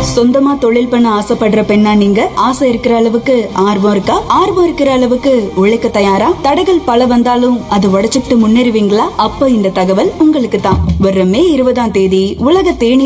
சொந்தமா தொழில் பண்ண ஆசைப்படுற பெண்ணா நீங்க? ஆசை இருக்கிற அளவுக்கு ஆர்வம் இருக்கா? ஆர்வம் இருக்கிற அளவுக்கு உழைக்க தயாரா? தடைகள் பல வந்தாலும் அதை உடைச்சுக்கிட்டு முன்னேறுவீங்களா? அப்ப இந்த தகவல் உங்களுக்கு தான். வர்ற மே 20ஆம் தேதி உலக தேனீ